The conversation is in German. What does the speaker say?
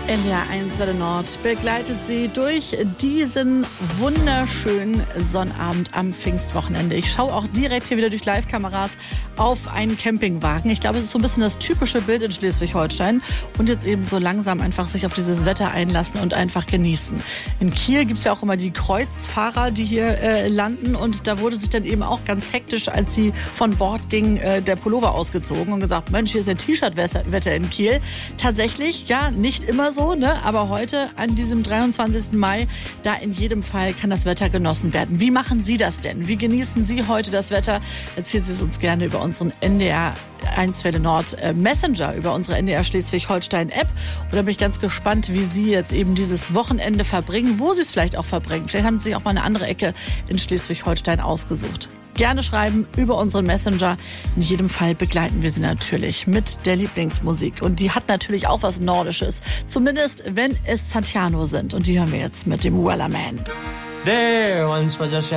NDR 1 Welle Nord begleitet Sie durch diesen wunderschönen Sonnabend am Pfingstwochenende. Ich schaue auch direkt hier wieder durch Live-Kameras auf einen Campingwagen. Ich glaube, es ist so ein bisschen das typische Bild in Schleswig-Holstein. Und jetzt eben so langsam einfach sich auf dieses Wetter einlassen und einfach genießen. In Kiel gibt es ja auch immer die Kreuzfahrer, die hier landen. Und da wurde sich dann eben auch ganz hektisch, als sie von Bord ging, der Pullover ausgezogen und gesagt, Mensch, hier ist ja T-Shirt-Wetter in Kiel. Tatsächlich, ja, nicht immer so, ne? Aber heute, an diesem 23. Mai, da in jedem Fall kann das Wetter genossen werden. Wie machen Sie das denn? Wie genießen Sie heute das Wetter? Erzählen Sie es uns gerne über unseren NDR 1 Welle Nord Messenger, über unsere NDR Schleswig-Holstein App. Und da bin ich ganz gespannt, wie Sie jetzt eben dieses Wochenende verbringen, wo Sie es vielleicht auch verbringen. Vielleicht haben Sie sich auch mal eine andere Ecke in Schleswig-Holstein ausgesucht. Gerne schreiben über unseren Messenger. In jedem Fall begleiten wir Sie natürlich mit der Lieblingsmusik. Und die hat natürlich auch was Nordisches. Zumindest, wenn es Santiano sind. Und die hören wir jetzt mit dem Wellerman. There once was a